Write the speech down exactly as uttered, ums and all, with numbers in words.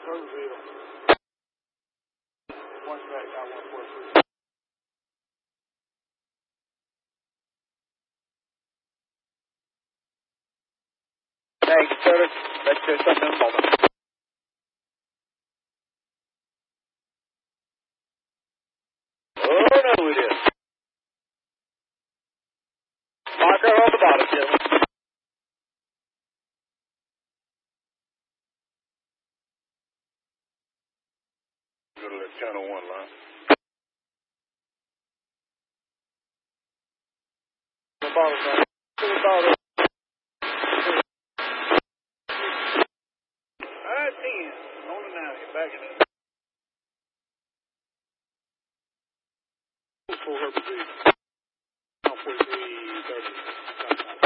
Roseville. One back, got one four three. Thanks, service. Let's do something in a moment. Oh, no, it is. Marker on the bottom, gentlemen. Go to that channel one line. The bottom, man. To the bottom. All right, ten. On the nine. Get back in there.